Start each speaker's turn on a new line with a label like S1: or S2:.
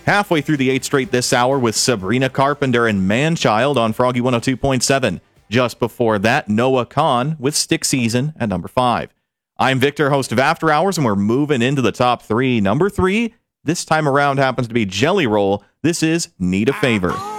S1: Halfway through the 8th straight this hour with Sabrina Carpenter and Manchild on Froggy 102.7. Just before that, Noah Kahn with Stick Season at number 5. I'm Victor, host of After Hours, and we're moving into the top 3. Number 3, this time around happens to be Jelly Roll. This is Need a Favor.